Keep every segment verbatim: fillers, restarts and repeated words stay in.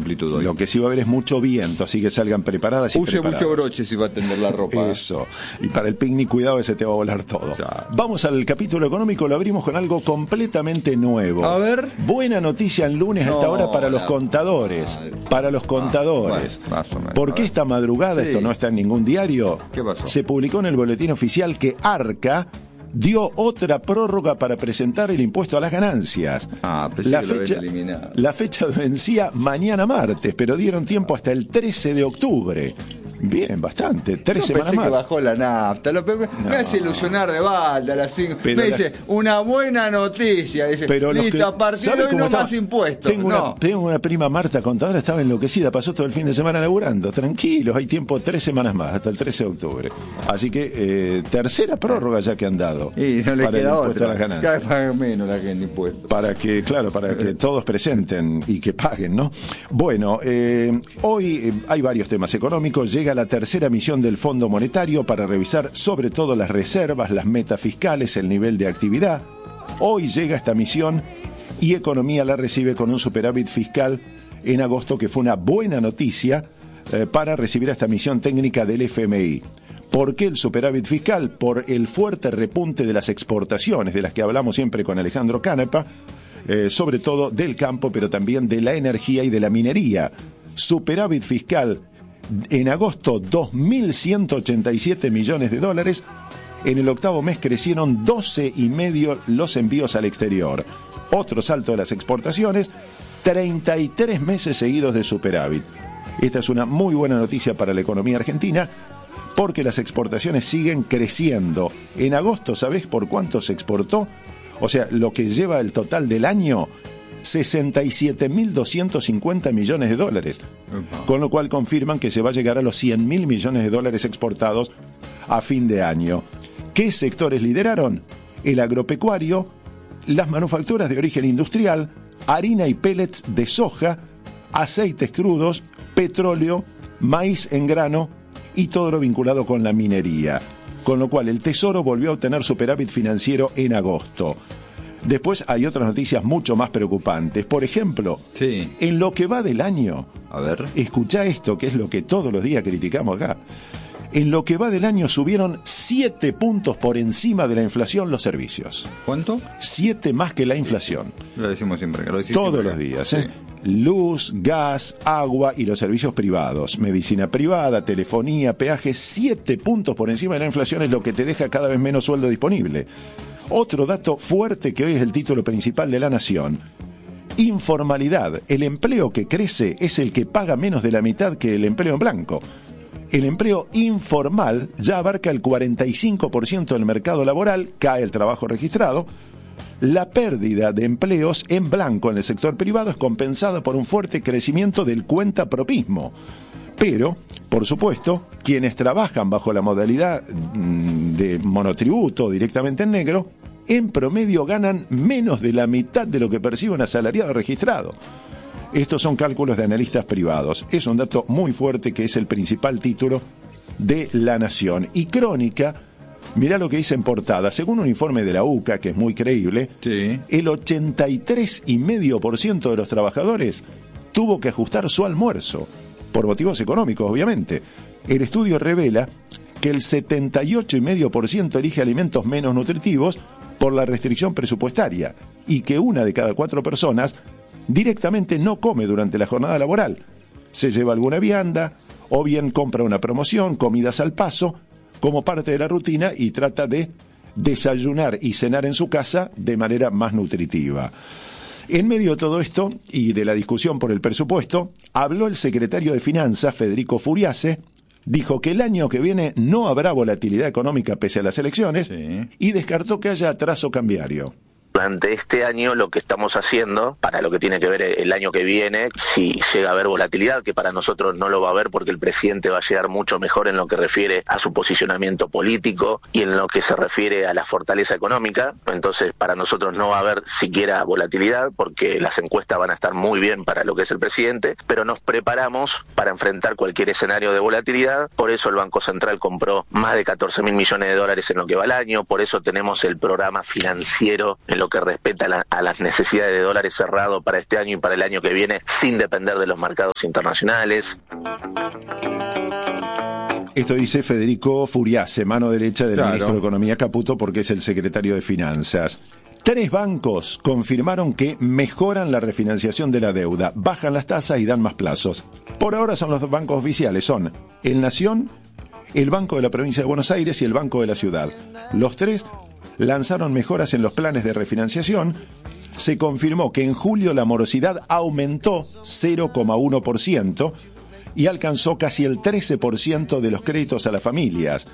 amplitud hoy. Lo que sí va a haber es mucho viento, así que salgan preparadas y Use preparados. mucho broche si va a tender la ropa. Eso. Y para el picnic, cuidado que se te va a volar todo. Ya. Vamos al capítulo económico, lo abrimos con algo completamente nuevo. A ver. Buena noticia en lunes a esta No, hora para los la contadores. madre. Para los contadores. Ah, bueno, más o menos. ¿Por A qué ver. esta madrugada, Sí. esto no está en ningún diario? ¿Qué pasó? Se publicó en el boletín oficial que Arca dio otra prórroga para presentar el impuesto a las ganancias. Ah, pensé la que lo fecha, habían eliminado. la fecha vencía mañana martes, pero dieron tiempo hasta el trece de octubre. Bien, bastante, tres Yo semanas pensé más. que bajó la nafta. Lo, me, No. me hace ilusionar de balda a las cinco. Pero me la- dice, una buena noticia. Dice, Pero los listo, que- a partir ¿sabe de hoy cómo no estaba? más impuestos. Tengo, no. una, tengo una prima Marta contadora, estaba enloquecida, pasó todo el fin de semana laburando. Tranquilos, hay tiempo tres semanas más, hasta el trece de octubre. Así que, eh, tercera prórroga ya que han dado. Y no le para el queda impuesto otra. a las Cada ganancias. vez paga menos la gente impuestos. Para que, claro, para que todos presenten y que paguen, ¿no? Bueno, eh, hoy eh, hay varios temas económicos. Llega la tercera misión del Fondo Monetario para revisar sobre todo las reservas, las metas fiscales, el nivel de actividad. Hoy llega esta misión y Economía la recibe con un superávit fiscal en agosto, que fue una buena noticia eh, para recibir esta misión técnica del F M I. ¿Por qué el superávit fiscal? Por el fuerte repunte de las exportaciones, de las que hablamos siempre con Alejandro Canepa, eh, sobre todo del campo, pero también de la energía y de la minería. Superávit fiscal en agosto, dos mil ciento ochenta y siete millones de dólares. En el octavo mes crecieron doce y medio los envíos al exterior. Otro salto de las exportaciones, treinta y tres meses seguidos de superávit. Esta es una muy buena noticia para la economía argentina, porque las exportaciones siguen creciendo. En agosto, ¿sabés por cuánto se exportó? O sea, lo que lleva el total del año, sesenta y siete mil doscientos cincuenta millones de dólares. Con lo cual confirman que se va a llegar a los cien mil millones de dólares exportados a fin de año. ¿Qué sectores lideraron? El agropecuario, las manufacturas de origen industrial, harina y pellets de soja, aceites crudos, petróleo, maíz en grano y todo lo vinculado con la minería. Con lo cual el Tesoro volvió a obtener superávit financiero en agosto. Después hay otras noticias mucho más preocupantes. Por ejemplo, Sí. en lo que va del año, A ver. escuchá esto, que es lo que todos los días criticamos acá. En lo que va del año subieron siete puntos por encima de la inflación los servicios. ¿Cuánto? Siete más que la inflación. Lo decimos siempre. Lo decís Todos siempre. los días, Sí. ¿eh? Luz, gas, agua y los servicios privados. Medicina privada, telefonía, peajes. Siete puntos por encima de la inflación es lo que te deja cada vez menos sueldo disponible. Otro dato fuerte que hoy es el título principal de La Nación. Informalidad. El empleo que crece es el que paga menos de la mitad que el empleo en blanco. El empleo informal ya abarca el cuarenta y cinco por ciento del mercado laboral, cae el trabajo registrado. La pérdida de empleos en blanco en el sector privado es compensada por un fuerte crecimiento del cuentapropismo. Pero, por supuesto, quienes trabajan bajo la modalidad mm, de monotributo directamente en negro, en promedio ganan menos de la mitad de lo que percibe un asalariado registrado. Estos son cálculos de analistas privados. Es un dato muy fuerte que es el principal título de La Nación. Y Crónica, mirá lo que dice en portada. Según un informe de la U C A, que es muy creíble, Sí. el ochenta y tres coma cinco por ciento de los trabajadores tuvo que ajustar su almuerzo, por motivos económicos, obviamente. El estudio revela que el setenta y ocho coma cinco por ciento elige alimentos menos nutritivos por la restricción presupuestaria y que una de cada cuatro personas directamente no come durante la jornada laboral. Se lleva alguna vianda o bien compra una promoción, comidas al paso, como parte de la rutina y trata de desayunar y cenar en su casa de manera más nutritiva. En medio de todo esto y de la discusión por el presupuesto, habló el secretario de Finanzas, Federico Furiase, dijo que el año que viene no habrá volatilidad económica pese a las elecciones, Sí. y descartó que haya atraso cambiario. Durante este año lo que estamos haciendo, para lo que tiene que ver el año que viene, si llega a haber volatilidad, que para nosotros no lo va a haber porque el presidente va a llegar mucho mejor en lo que refiere a su posicionamiento político y en lo que se refiere a la fortaleza económica, entonces para nosotros no va a haber siquiera volatilidad porque las encuestas van a estar muy bien para lo que es el presidente, pero nos preparamos para enfrentar cualquier escenario de volatilidad, por eso el Banco Central compró más de catorce mil millones de dólares en lo que va al año, por eso tenemos el programa financiero en lo lo que respecta a, la, a las necesidades de dólares cerrado para este año y para el año que viene, sin depender de los mercados internacionales. Esto dice Federico Furiase, mano derecha del Claro. ministro de Economía Caputo, porque es el secretario de Finanzas. Tres bancos confirmaron que mejoran la refinanciación de la deuda, bajan las tasas y dan más plazos. Por ahora son los dos bancos oficiales, son el Nación, el Banco de la Provincia de Buenos Aires y el Banco de la Ciudad. Los tres lanzaron mejoras en los planes de refinanciación. Se confirmó que en julio la morosidad aumentó cero coma uno por ciento y alcanzó casi el trece por ciento de los créditos a las familias.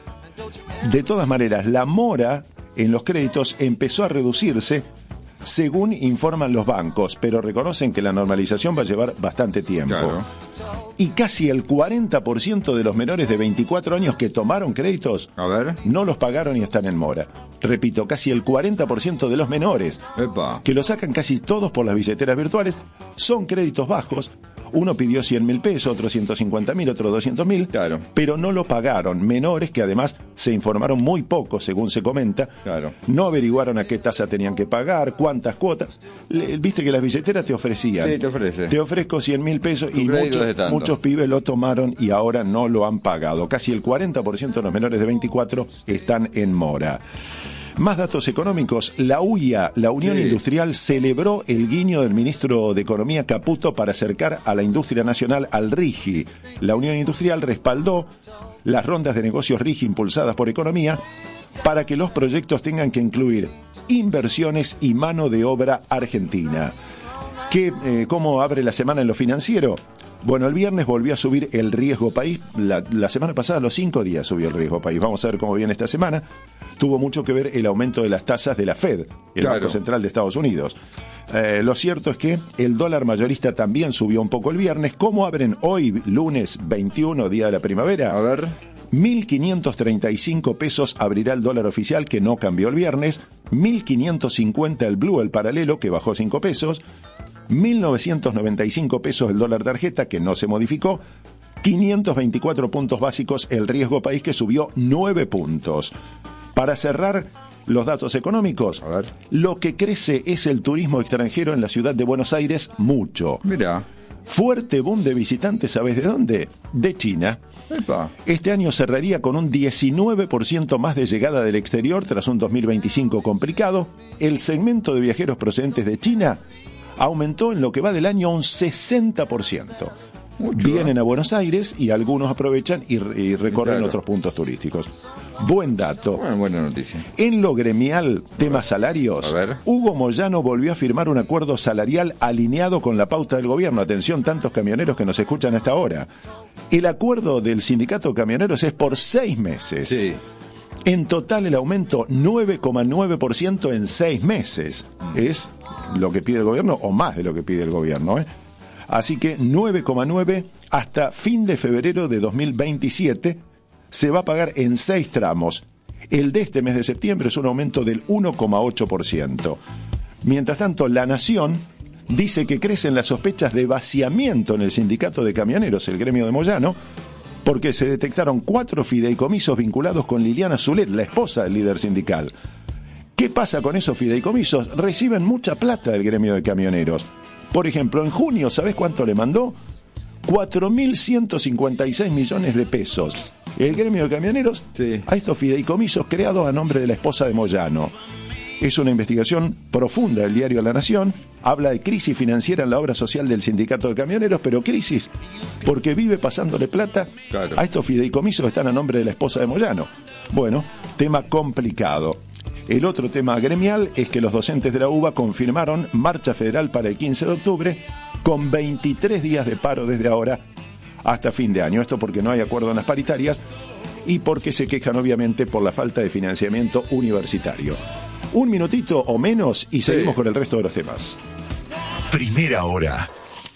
De todas maneras, la mora en los créditos empezó a reducirse, según informan los bancos, pero reconocen que la normalización va a llevar bastante tiempo. Claro. Y casi el cuarenta por ciento de los menores de veinticuatro años que tomaron créditos A ver. no los pagaron y están en mora. Repito, casi el cuarenta por ciento de los menores, Epa. que lo sacan casi todos por las billeteras virtuales, son créditos bajos. Uno pidió cien mil pesos, otro ciento cincuenta mil, otro doscientos mil, Claro. pero no lo pagaron. Menores que además se informaron muy poco, según se comenta, Claro. no averiguaron a qué tasa tenían que pagar, cuántas cuotas. Le- Viste que las billeteras te ofrecían. Sí, te ofrece. Te ofrezco cien mil pesos Tu y crédito muchos, es de tanto. muchos pibes lo tomaron y ahora no lo han pagado. Casi el cuarenta por ciento de los menores de veinticuatro están en mora. Más datos económicos. La U I A, la Unión Sí. Industrial, celebró el guiño del ministro de Economía Caputo para acercar a la industria nacional al RIGI. La Unión Industrial respaldó las rondas de negocios RIGI impulsadas por Economía para que los proyectos tengan que incluir inversiones y mano de obra argentina. ¿Qué, eh, ¿Cómo abre la semana en lo financiero? Bueno, el viernes volvió a subir el riesgo país. La, la semana pasada, los cinco días subió el riesgo país. Vamos a ver cómo viene esta semana. Tuvo mucho que ver el aumento de las tasas de la Fed, el Claro. Banco Central de Estados Unidos. Eh, lo cierto es que el dólar mayorista también subió un poco el viernes. ¿Cómo abren hoy, lunes veintiuno, día de la primavera? A ver. mil quinientos treinta y cinco pesos abrirá el dólar oficial, que no cambió el viernes. mil quinientos cincuenta el blue, el paralelo, que bajó cinco pesos. mil novecientos noventa y cinco pesos el dólar tarjeta, que no se modificó. quinientos veinticuatro puntos básicos el riesgo país, que subió nueve puntos. Para cerrar los datos económicos, A ver. lo que crece es el turismo extranjero en la ciudad de Buenos Aires, mucho. Mira. Fuerte boom de visitantes, ¿sabes de dónde? De China. Epa. Este año cerraría con un diecinueve por ciento más de llegada del exterior tras un dos mil veinticinco complicado. El segmento de viajeros procedentes de China aumentó en lo que va del año un sesenta por ciento. Mucho, Vienen ¿eh? a Buenos Aires y algunos aprovechan y, y recorren Claro. otros puntos turísticos. Buen dato. Bueno, buena noticia. En lo gremial, temas salarios, A ver. Hugo Moyano volvió a firmar un acuerdo salarial alineado con la pauta del gobierno. Atención, tantos camioneros que nos escuchan hasta ahora. El acuerdo del sindicato de camioneros es por seis meses. Sí. En total el aumento nueve coma nueve por ciento en seis meses. Es lo que pide el gobierno o más de lo que pide el gobierno, ¿eh? Así que nueve coma nueve hasta fin de febrero de dos mil veintisiete se va a pagar en seis tramos. El de este mes de septiembre es un aumento del uno coma ocho por ciento. Mientras tanto, La Nación dice que crecen las sospechas de vaciamiento en el sindicato de camioneros, el gremio de Moyano, porque se detectaron cuatro fideicomisos vinculados con Liliana Zulet, la esposa del líder sindical. ¿Qué pasa con esos fideicomisos? Reciben mucha plata del gremio de camioneros. Por ejemplo, en junio, ¿sabés cuánto le mandó? cuatro mil ciento cincuenta y seis millones de pesos. El gremio de camioneros Sí. a estos fideicomisos creados a nombre de la esposa de Moyano. Es una investigación profunda del diario La Nación. Habla de crisis financiera en la obra social del sindicato de camioneros, pero crisis porque vive pasándole plata Claro. a estos fideicomisos que están a nombre de la esposa de Moyano. Bueno, tema complicado. El otro tema gremial es que los docentes de la U B A confirmaron marcha federal para el quince de octubre con veintitrés días de paro desde ahora hasta fin de año. Esto porque no hay acuerdo en las paritarias y porque se quejan obviamente por la falta de financiamiento universitario. Un minutito o menos y seguimos Sí. con el resto de los temas. Primera hora.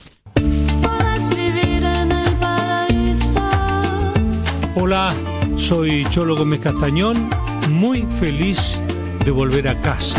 Puedes vivir en el paraíso. Hola, soy Cholo Gómez Castañón, muy feliz de volver a casa,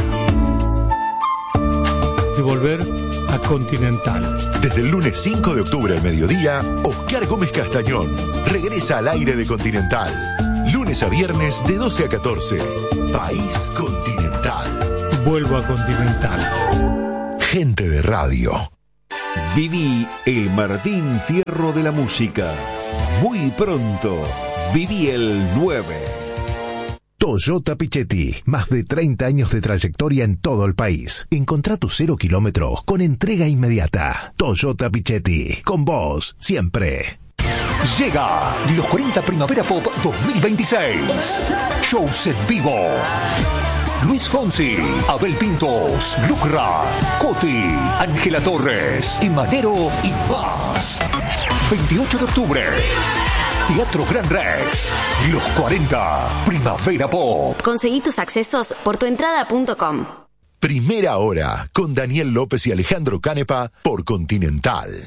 de volver a Continental. Desde el lunes cinco de octubre al mediodía, Oscar Gómez Castañón regresa al aire de Continental. Lunes a viernes de doce a catorce. País Continental. vuelvo a Continental. Gente de radio. Viví el Martín Fierro de la música. Muy pronto, viví el nueve. Toyota Pichetti, más de treinta años de trayectoria en todo el país. Encontrá tu cero kilómetros con entrega inmediata. Toyota Pichetti, con vos siempre. Llega los cuarenta Primavera Pop dos mil veintiséis. Shows en vivo. Luis Fonsi, Abel Pintos, Lucra, Coti, Ángela Torres, Imanero y más. veintiocho de octubre. Teatro Gran Rex. Los cuarenta Primavera Pop. Conseguí tus accesos por tuentrada punto com. Primera hora con Daniel López y Alejandro Canepa por Continental.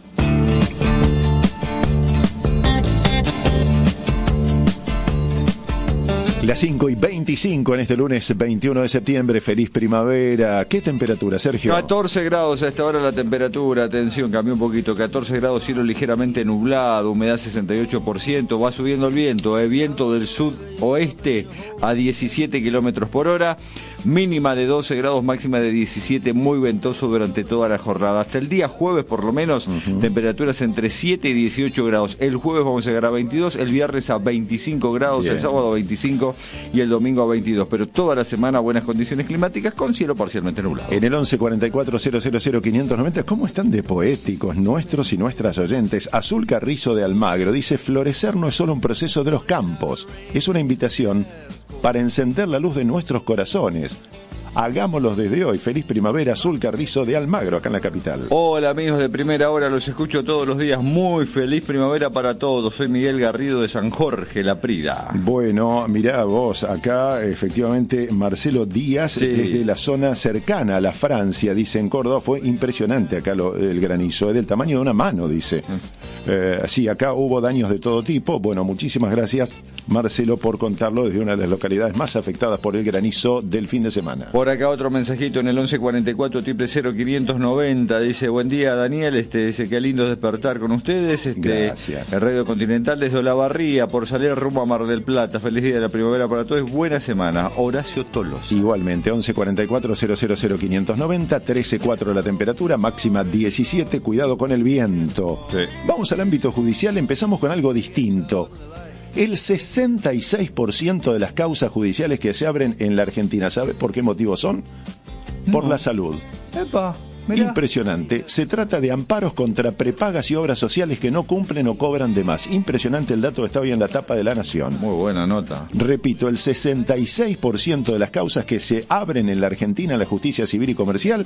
Las cinco y veinticinco en este lunes veintiuno de septiembre. Feliz primavera. ¿Qué temperatura, Sergio? catorce grados a esta hora la temperatura. Atención, cambió un poquito. catorce grados, cielo ligeramente nublado, humedad sesenta y ocho por ciento. Va subiendo el viento, ¿eh? Viento del sudoeste a diecisiete kilómetros por hora. Mínima de doce grados, máxima de diecisiete. Muy ventoso durante toda la jornada. Hasta el día jueves, por lo menos, uh-huh. temperaturas entre siete y dieciocho grados. El jueves vamos a llegar a veintidós. El viernes a veinticinco grados. Bien. El sábado a veinticinco. Y el domingo a veintidós, pero toda la semana buenas condiciones climáticas con cielo parcialmente nublado. En el once cuarenta y cuatro cero cero cero quinientos noventa, ¿cómo están de poéticos nuestros y nuestras oyentes? Azul Carrizo de Almagro dice: florecer no es solo un proceso de los campos, es una invitación para encender la luz de nuestros corazones. Hagámoslo desde hoy. Feliz primavera, Azul Carrizo de Almagro, acá en la capital. Hola amigos de Primera Hora, los escucho todos los días. Muy feliz primavera para todos. Soy Miguel Garrido de San Jorge, La Prida. Bueno, mirá vos, acá efectivamente Marcelo Díaz, sí. desde la zona cercana a la Francia, dice en Córdoba, fue impresionante acá lo, el granizo, es del tamaño de una mano, dice. Eh, sí, acá hubo daños de todo tipo. Bueno, muchísimas gracias, Marcelo, por contarlo desde una de las localidades más afectadas por el granizo del fin de semana. Por acá otro mensajito en el once cuarenta y cuatro triple cero quinientos noventa, dice: buen día Daniel, este dice qué lindo despertar con ustedes, este gracias. El Radio Continental desde Olavarría por salir rumbo a Mar del Plata. Feliz día de la primavera para todos, buena semana. Horacio Tolos. Igualmente, once cuarenta y cuatro cero cero cero quinientos noventa, trece cuatro la temperatura, máxima diecisiete, cuidado con el viento. Sí. Vamos al ámbito judicial, empezamos con algo distinto. El sesenta y seis por ciento de las causas judiciales que se abren en la Argentina, ¿sabe por qué motivo son? No. Por la salud. Epa, mirá. Impresionante. Se trata de amparos contra prepagas y obras sociales que no cumplen o cobran de más. Impresionante el dato que está hoy en la tapa de La Nación. Muy buena nota. Repito, el sesenta y seis por ciento de las causas que se abren en la Argentina en la justicia civil y comercial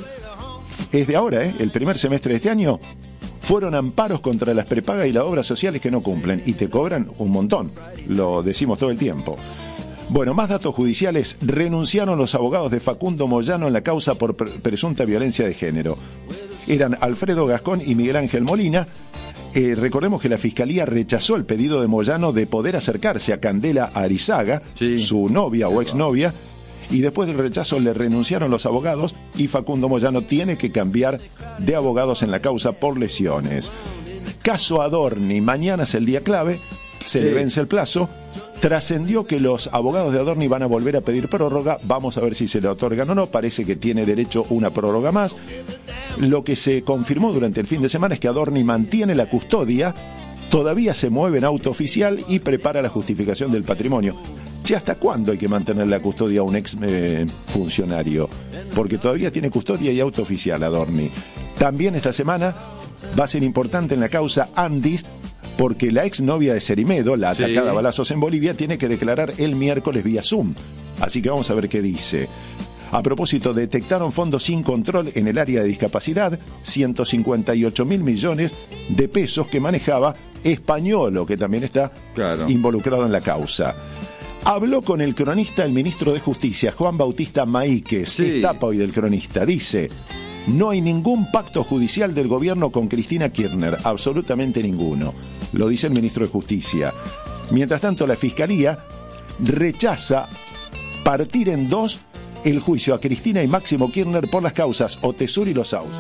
es de ahora, ¿eh? El primer semestre de este año fueron amparos contra las prepagas y las obras sociales que no cumplen y te cobran un montón, lo decimos todo el tiempo. Bueno, más datos judiciales. Renunciaron los abogados de Facundo Moyano en la causa por presunta violencia de género. Eran Alfredo Gascón y Miguel Ángel Molina. Eh, recordemos que la Fiscalía rechazó el pedido de Moyano de poder acercarse a Candela Arizaga, sí. su novia o exnovia, y después del rechazo le renunciaron los abogados y Facundo Moyano tiene que cambiar de abogados en la causa por lesiones. Caso Adorni, mañana es el día clave, se sí. le vence el plazo. Trascendió que los abogados de Adorni van a volver a pedir prórroga, vamos a ver si se le otorgan o no, parece que tiene derecho una prórroga más. Lo que se confirmó durante el fin de semana es que Adorni mantiene la custodia, todavía se mueve en auto oficial y prepara la justificación del patrimonio. Che, ¿hasta cuándo hay que mantener la custodia a un ex eh, funcionario? Porque todavía tiene custodia y auto oficial Adorni. También esta semana va a ser importante en la causa Andis, porque la ex novia de Cerimedo, la atacada sí. a balazos en Bolivia, tiene que declarar el miércoles vía Zoom. Así que vamos a ver qué dice. A propósito, detectaron fondos sin control en el área de discapacidad, ciento cincuenta y ocho mil millones de pesos que manejaba Españolo, que también está claro. involucrado en la causa. Habló con el cronista, el ministro de Justicia, Juan Bautista Maíquez, sí. etapa hoy del cronista. Dice: no hay ningún pacto judicial del gobierno con Cristina Kirchner, absolutamente ninguno. Lo dice el ministro de Justicia. Mientras tanto, la Fiscalía rechaza partir en dos el juicio a Cristina y Máximo Kirchner por las causas Otesur y Los Saus.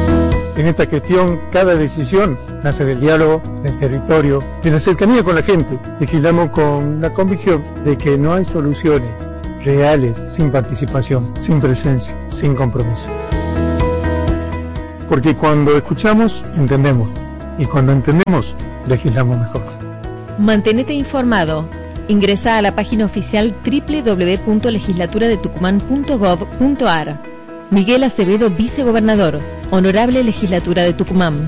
En esta cuestión, cada decisión nace del diálogo, del territorio, de la cercanía con la gente. Legislamos con la convicción de que no hay soluciones reales, sin participación, sin presencia, sin compromiso. Porque cuando escuchamos, entendemos. Y cuando entendemos, legislamos mejor. Mantenete informado. Ingresa a la página oficial doble u doble u doble u punto legislatura de tucumán punto gov punto ar. Miguel Acevedo, vicegobernador. Honorable Legislatura de Tucumán.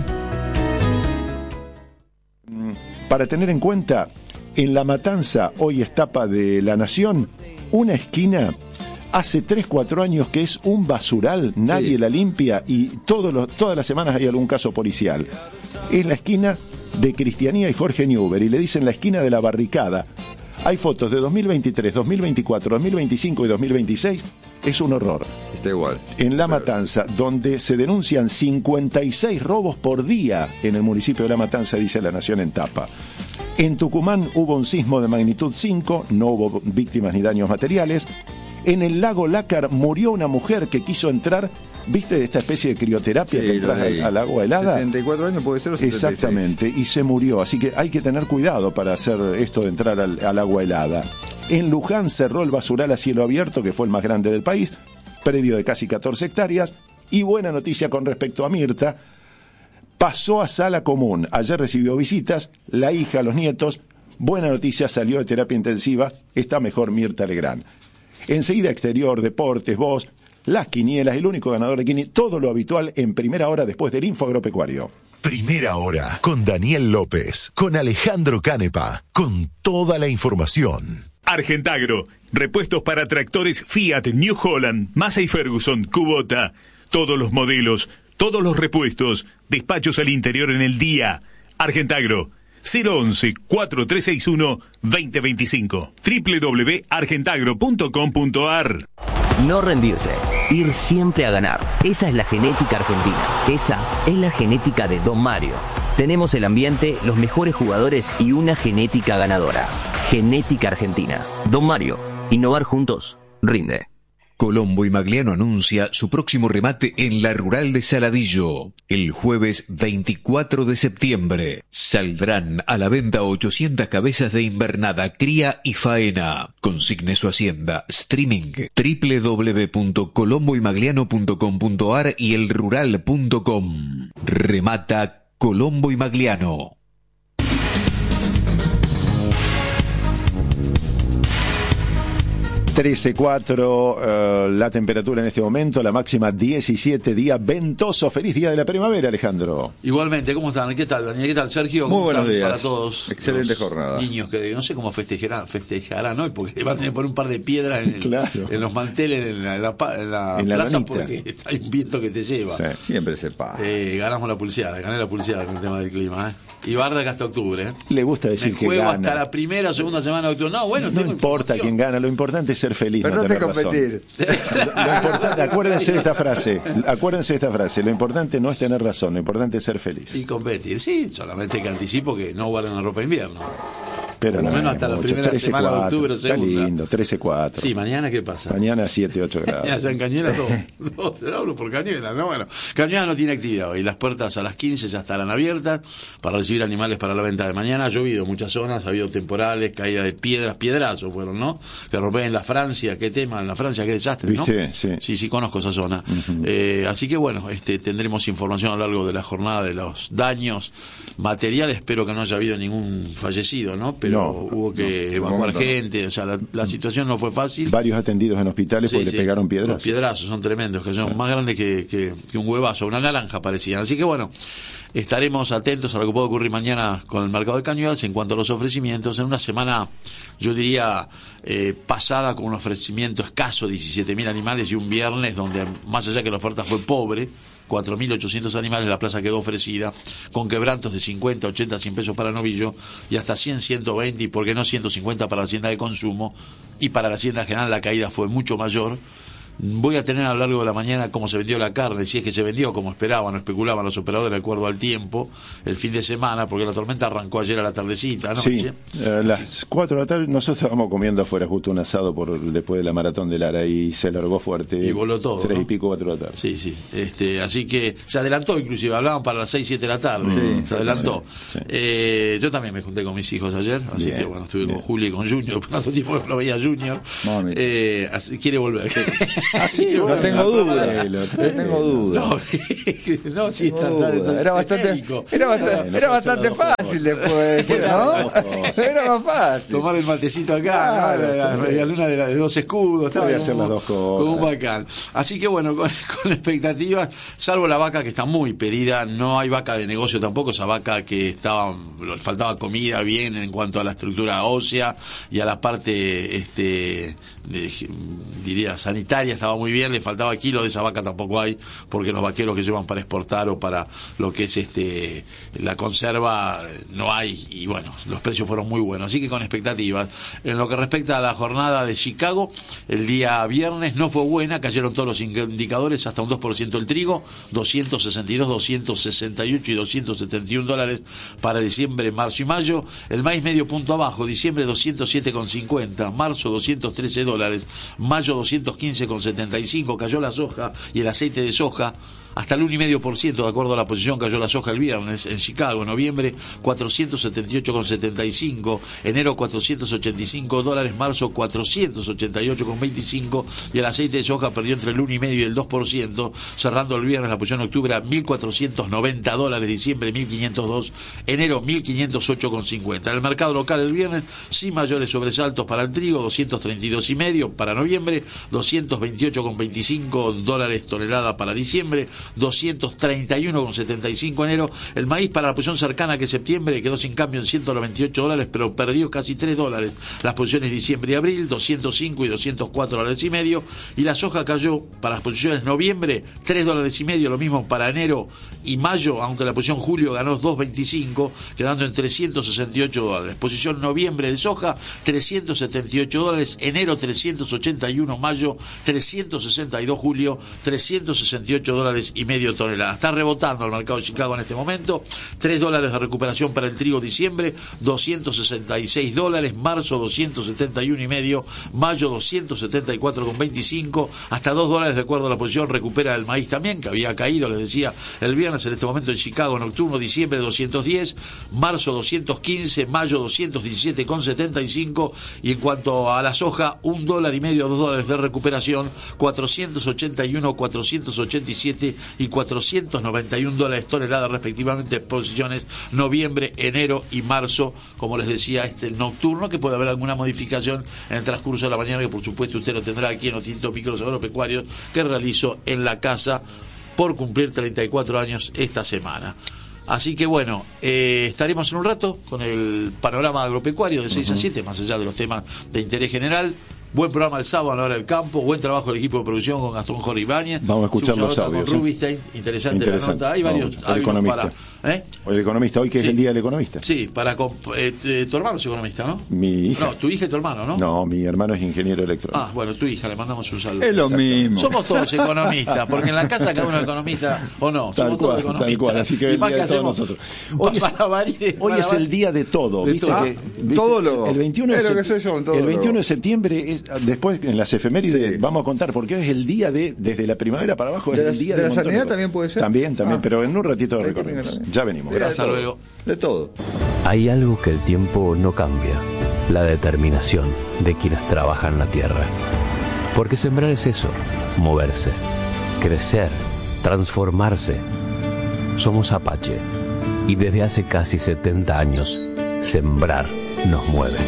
Para tener en cuenta, en La Matanza, hoy es tapa de La Nación, una esquina hace tres, cuatro años que es un basural, nadie sí. la limpia y todos los, todas las semanas hay algún caso policial. Es la esquina de Cristianía y Jorge Newbery, y le dicen la esquina de la barricada. Hay fotos de dos mil veintitrés, dos mil veinticuatro, dos mil veinticinco y dos mil veintiséis. Es un horror. Está igual. En La Matanza, donde se denuncian cincuenta y seis robos por día en el municipio de La Matanza, dice La Nación en tapa. En Tucumán hubo un sismo de magnitud cinco, no hubo víctimas ni daños materiales. En el lago Lácar murió una mujer que quiso entrar, ¿viste esta especie de crioterapia sí, que entras al, al agua helada? setenta y cuatro años puede ser o setenta y seis. Exactamente, y se murió, así que hay que tener cuidado para hacer esto de entrar al, al agua helada. En Luján cerró el basural a cielo abierto, que fue el más grande del país, predio de casi catorce hectáreas, y buena noticia con respecto a Mirta, pasó a sala común, ayer recibió visitas, la hija, los nietos, buena noticia, salió de terapia intensiva, está mejor Mirta Legrand. Enseguida exterior, deportes, voz, las quinielas, el único ganador de quinielas, todo lo habitual en primera hora después del Info Agropecuario. Primera hora con Daniel López, con Alejandro Canepa, con toda la información. Argentagro, repuestos para tractores Fiat, New Holland, Massey Ferguson, Kubota, todos los modelos, todos los repuestos, despachos al interior en el día. Argentagro, cero once, cuatro tres seis uno, dos cero dos cinco, doble u doble u doble u punto argentagro punto com punto ar. No rendirse, ir siempre a ganar. Esa es la genética argentina. Esa es la genética de Don Mario. Tenemos el ambiente, los mejores jugadores y una genética ganadora. Genética argentina. Don Mario, innovar juntos, rinde. Colombo y Magliano anuncia su próximo remate en la Rural de Saladillo. El jueves veinticuatro de septiembre saldrán a la venta ochocientas cabezas de invernada, cría y faena. Consigne su hacienda. Streaming doble u doble u doble u punto colombo y magliano punto com punto ar y el rural punto com. Remata Colombo y Magliano. trece cuatro uh, la temperatura en este momento, la máxima diecisiete, día ventoso. Feliz día de la primavera, Alejandro. Igualmente, ¿cómo están? ¿Qué tal, Daniel? ¿Qué tal, Sergio? Muy buenos días. Para todos. Excelente jornada. Niños que no sé cómo festejarán, festejarán hoy, porque van a tener que poner un par de piedras en, el, claro. en los manteles, en la, en la, en la en plaza, la porque hay un viento que te lleva. Sí, siempre se pasa. Eh, ganamos la publicidad, gané la publicidad con el tema del clima, ¿eh? Y Barda que hasta octubre, ¿eh? Le gusta decir Me que juego gana. hasta la primera o segunda semana de octubre. No, bueno, no tengo importa quién gana, lo importante es ser feliz. Pero no te competir. Lo, lo importante, acuérdense de esta frase, acuérdense de esta frase, lo importante no es tener razón, lo importante es ser feliz. Y competir, sí, solamente que anticipo que no guarden la ropa de invierno. Pero por lo no, menos hasta la primera semana de octubre o segunda. Está lindo, trece cuatro. Sí, mañana ¿qué pasa? Mañana siete, ocho grados. Ya en Cañuelas todo. No, hablo por Cañuelas, no, bueno. Cañuelas no tiene actividad hoy. Las puertas a las quince ya estarán abiertas para recibir animales para la venta de mañana. Ha llovido en muchas zonas, ha habido temporales, caída de piedras, piedrazos fueron, ¿no? Que rompen en la Francia, qué tema, en la Francia, qué desastre, ¿no? Sí, sí. Sí, sí, conozco esa zona. Uh-huh. Eh, así que bueno, este, tendremos información a lo largo de la jornada de los daños materiales. Espero que no haya habido ningún fallecido, ¿no? Pero no, hubo que no, evacuar no, gente, no. o sea, la, la situación no fue fácil. Varios atendidos en hospitales sí, porque sí, le pegaron piedras. Los piedrazos son tremendos, que son sí. más grandes que, que, que un huevazo, una naranja parecían. Así que bueno, estaremos atentos a lo que puede ocurrir mañana con el mercado de Cañuelas en cuanto a los ofrecimientos. En una semana, yo diría, eh, pasada con un ofrecimiento escaso, diecisiete mil animales, y un viernes donde, más allá que la oferta fue pobre, cuatro mil ochocientos animales, la plaza quedó ofrecida con quebrantos de cincuenta, ochenta, cien pesos para novillo y hasta cien, ciento veinte y por qué no ciento cincuenta para la hacienda de consumo, y para la hacienda general la caída fue mucho mayor, Voy a tener a lo largo de la mañana cómo se vendió la carne, si es que se vendió como esperaban o especulaban los operadores de acuerdo al tiempo, el fin de semana, porque la tormenta arrancó ayer a la tardecita, anoche. Sí, a las cuatro de la tarde nosotros estábamos comiendo afuera justo un asado por después de la maratón de Lara y se largó fuerte. Y voló todo, Tres ¿no? y pico, cuatro de la tarde. Sí, sí. Este, así que se adelantó inclusive, hablaban para las seis, siete de la tarde, Sí, se adelantó. sí. Eh, yo también me junté con mis hijos ayer, así Bien, que bueno, estuve bien. con Julio y con Junior, por tanto tiempo que no veía a Junior. Mami. Eh, así, quiere volver. Así, No bueno, tengo duda, tráelo, no tráelo. tengo duda. No, no, sí, está, Duda. está- está- Era es bastante, médico. era bastante, No era puede bastante ser las dos fácil cosas. después, ¿no? Era más fácil. Tomar el matecito acá, Claro, ¿no? la, la claro. media luna de, la- de dos escudos, Voy a estaba hacer como- las dos cosas. como un bacán. Así que bueno, con, con expectativas, salvo la vaca que está muy pedida, no hay vaca de negocio tampoco, esa vaca que estaba, le faltaba comida bien en cuanto a la estructura ósea y a la parte, este, de- diría sanitaria, estaba muy bien, le faltaba kilos de esa vaca tampoco hay, porque los vaqueros que llevan para exportar o para lo que es este la conserva no hay, y bueno, los precios fueron muy buenos, así que con expectativas. En lo que respecta a la jornada de Chicago, el día viernes no fue buena, cayeron todos los indicadores, hasta un dos por ciento el trigo, doscientos sesenta y dos, doscientos sesenta y ocho y doscientos setenta y uno dólares para diciembre, marzo y mayo. El maíz medio punto abajo, diciembre doscientos siete con cincuenta, marzo doscientos trece dólares, mayo doscientos quince con setenta y cinco, cayó la soja y el aceite de soja hasta el uno coma cinco por ciento, de acuerdo a la posición, cayó la soja el viernes en Chicago. Noviembre cuatrocientos setenta y ocho con setenta y cinco, enero cuatrocientos ochenta y cinco dólares, marzo cuatrocientos ochenta y ocho con veinticinco, y el aceite de soja perdió entre el uno coma cinco y el dos por ciento, cerrando el viernes la posición en octubre a mil cuatrocientos noventa dólares, diciembre mil quinientos dos, enero mil quinientos ocho con cincuenta. En el mercado local el viernes sin mayores sobresaltos para el trigo, doscientos treinta y dos y medio para noviembre, doscientos veintiocho con veinticinco dólares tonelada para diciembre, doscientos treinta y uno con setenta y cinco enero. El maíz para la posición cercana que septiembre quedó sin cambio en ciento noventa y ocho dólares, pero perdió casi tres dólares las posiciones diciembre y abril, doscientos cinco y doscientos cuatro dólares y medio, y la soja cayó para las posiciones noviembre tres dólares y medio, lo mismo para enero y mayo, aunque la posición julio ganó dos veinticinco, quedando en trescientos sesenta y ocho dólares. Posición noviembre de soja trescientos setenta y ocho dólares, enero trescientos ochenta y uno, mayo trescientos sesenta y dos, julio trescientos sesenta y ocho dólares y medio tonelada. Está rebotando el mercado de Chicago en este momento. tres dólares de recuperación para el trigo diciembre, doscientos sesenta y seis dólares, marzo doscientos setenta y uno y medio, mayo doscientos setenta y cuatro con veinticinco, hasta dos dólares de acuerdo a la posición recupera el maíz también, que había caído, les decía, el viernes en este momento en Chicago nocturno, diciembre doscientos diez, marzo doscientos quince, mayo doscientos diecisiete con setenta y cinco, y en cuanto a la soja, un dólar y medio, dos dólares de recuperación, cuatrocientos ochenta y uno, cuatrocientos ochenta y siete y cuatrocientos noventa y uno dólares tonelada respectivamente, posiciones noviembre, enero y marzo. Como les decía, este el nocturno, que puede haber alguna modificación en el transcurso de la mañana, que por supuesto usted lo tendrá aquí en los distintos micros agropecuarios que realizo en la casa por cumplir treinta y cuatro años esta semana. Así que bueno, eh, estaremos en un rato con el panorama agropecuario de seis uh-huh. a siete, más allá de los temas de interés general. Buen programa el sábado a la hora del campo, buen trabajo del equipo de producción con Gastón Jorge Ibáñez. Vamos a escuchar los audios. Con Rubinstein, interesante, interesante la nota. Hay varios Vamos, el economista. Para, ¿eh? Hoy el economista, hoy que sí. es el día del economista. Sí, para eh, eh, tu hermano es economista, ¿no? Mi hija. No, tu hija y tu hermano, ¿no? No, mi hermano es ingeniero electrónico. Ah, bueno, tu hija, le mandamos un saludo. Es lo mismo. Somos todos economistas, porque en la casa cada uno es economista o no. Tal Somos cual, todos economistas. tal cual, así que el día de todos nosotros. Hoy, para es, varir, hoy para es el día de todo, de ¿viste? todo. Que, ¿viste? Todo lo. El veintiuno de, Pero sep- que sé yo, todo el veintiuno lo. de septiembre, es, después en las efemérides Sí. vamos a contar, porque hoy es el día de, desde la primavera para abajo, es ¿De la- el día de de la montón sanidad de- también puede ser? También, también, Ah. pero en un ratito Ahí recorremos. también. Ya venimos, Mira, gracias. Hasta de luego. De todo. Hay algo que el tiempo no cambia, la determinación de quienes trabajan la tierra. Porque sembrar es eso, moverse, crecer, transformarse. Somos Apache y desde hace casi setenta años, sembrar nos mueve.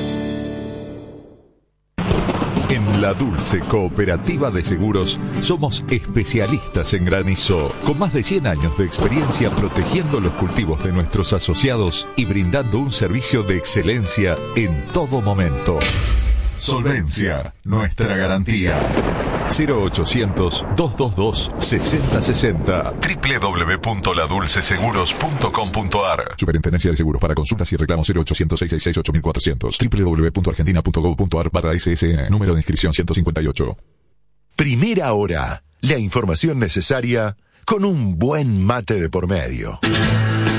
En La Dulce Cooperativa de Seguros somos especialistas en granizo, con más de cien años de experiencia protegiendo los cultivos de nuestros asociados y brindando un servicio de excelencia en todo momento. Solvencia, nuestra garantía. cero ochocientos, doscientos veintidós, sesenta sesenta. doble u doble u doble u punto la dulce seguros punto com punto a r. Superintendencia de Seguros. Para consultas y reclamos cero ochocientos, seiscientos sesenta y seis, ocho mil cuatrocientos. doble u doble u doble u punto argentina punto gov punto a r barra S S N. Número de inscripción ciento cincuenta y ocho. Primera Hora. La información necesaria con un buen mate de por medio.